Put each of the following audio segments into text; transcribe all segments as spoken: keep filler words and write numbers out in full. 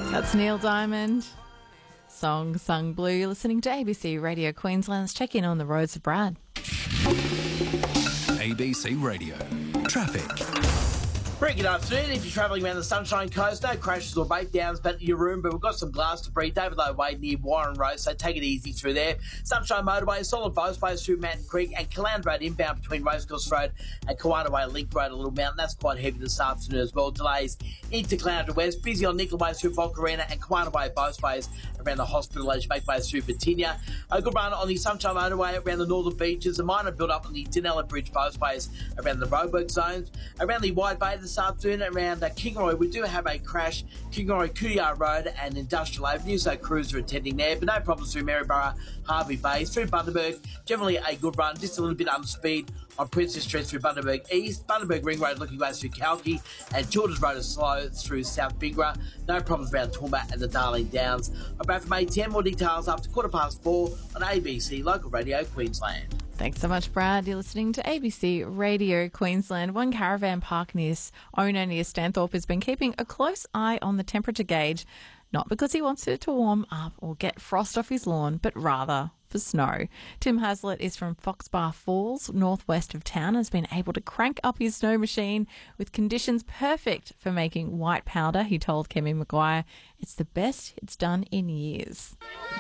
That's Neil Diamond. Song Sung Blue. You're listening to A B C Radio Queensland. Let's check in on the roads of Brad. A B C Radio. Traffic. Very good afternoon. If you're travelling around the Sunshine Coast, no crashes or breakdowns back to your room, but we've got some glass debris, David Low Way near Warren Road, so take it easy through there. Sunshine Motorway, solid both ways through Mountain Creek, and Caland Road inbound between Rosecourse Road and Kawana Way Link Road, a little mountain. That's quite heavy this afternoon as well. Delays into Caloundra West, busy on Nickel Way through Volcarena and Kawana Way both ways around the hospital as you make way through Batinia. A good run on the Sunshine Motorway around the northern beaches, a minor build up on the Dunella Bridge both ways around the roadwork zones. Around the Wide Bay this afternoon, around uh, Kingaroy, we do have a crash, Kingaroy, Kooyar Road and Industrial Avenue, so crews are attending there, but no problems through Maryborough, Harvey Bay, through Bundaberg, generally a good run, just a little bit under speed on Princess Street through Bundaberg East, Bundaberg Ring Road looking ways through Kalki, and Childers Road is slow through South Bingra, no problems around Toowoomba and the Darling Downs. I'm back from A ten, more details after quarter past four on A B C Local Radio Queensland. Thanks so much, Brad. You're listening to A B C Radio Queensland. One caravan park near owner near Stanthorpe has been keeping a close eye on the temperature gauge, not because he wants it to warm up or get frost off his lawn, but rather for snow. Tim Haslett is from Foxbar Falls, northwest of town, and has been able to crank up his snow machine with conditions perfect for making white powder. He told Kemi Maguire it's the best it's done in years.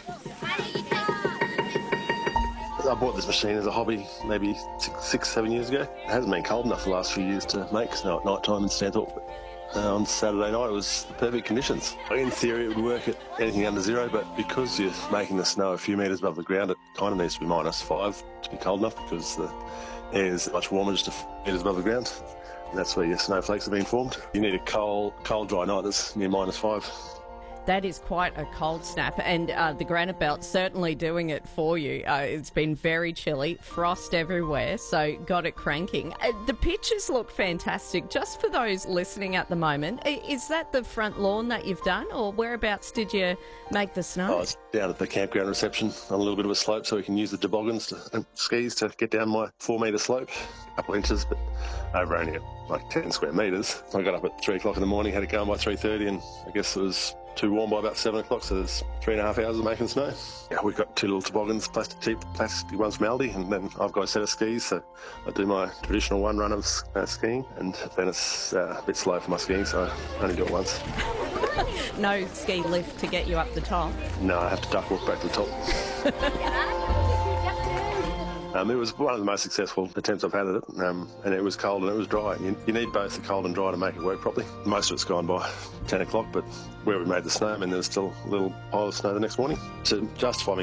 I bought this machine as a hobby maybe six, six, seven years ago. It hasn't been cold enough the last few years to make snow at night time in Stanthorpe. Uh, on Saturday night it was the perfect conditions. In theory it would work at anything under zero, but because you're making the snow a few metres above the ground, it kind of needs to be minus five to be cold enough, because the air is much warmer just a few metres above the ground. And that's where your snowflakes have been formed. You need a cold, cold dry night that's near minus five. That is quite a cold snap, and uh, the granite belt certainly doing it for you. Uh, it's been very chilly, frost everywhere, so got it cranking. Uh, the pictures look fantastic. Just for those listening at the moment, is that the front lawn that you've done, or whereabouts did you make the snow? Oh, it's down at the campground reception on a little bit of a slope, so we can use the toboggans to, and skis to get down my four metre slope, a couple of inches, but over only at like ten square metres. I got up at three o'clock in the morning, had it going by three thirty, and I guess it was too warm by about seven o'clock, so there's three and a half hours of making snow. Yeah, we've got two little toboggans, plastic cheap, plastic ones from Aldi, and then I've got a set of skis, so I do my traditional one run of uh, skiing, and then it's uh, a bit slow for my skiing, so I only do it once. No ski lift to get you up the top? No, I have to duck walk back to the top. Um, it was one of the most successful attempts I've had at it, um, and it was cold and it was dry. You, you need both the cold and dry to make it work properly. Most of it's gone by ten o'clock, but where we made the snow, I mean, there's still a little pile of snow the next morning. To justify me